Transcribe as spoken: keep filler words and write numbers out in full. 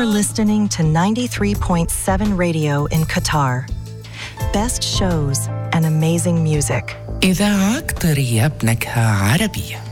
listening to ninety-three point seven radio in Qatar. Best shows and amazing music. إذاعة قطرية بنكهة عربية.